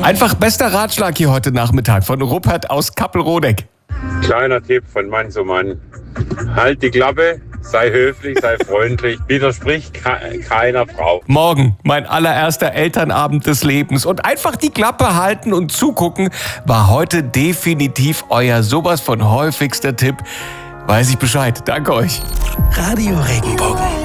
Einfach bester Ratschlag hier heute Nachmittag von Rupert aus Kappelrodeck. Kleiner Tipp von Mann zu Mann. Halt die Klappe, sei höflich, sei freundlich, widersprich keiner Frau. Morgen mein allererster Elternabend des Lebens und einfach die Klappe halten und zugucken war heute definitiv euer sowas von häufigster Tipp. Weiß ich Bescheid. Danke euch. Radio Regenbogen.